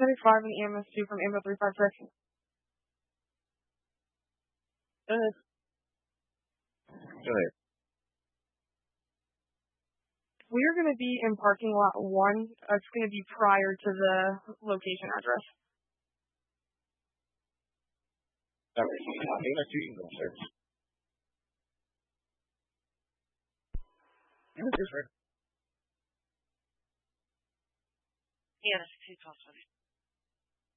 Medic 5 and EMS 2 from Ambo 356. Go ahead. We're going to be in parking lot 1. It's going to be prior to the location address. All right. EMS 2, you can go, sir. EMS 2, sir. EMS 2, 1220.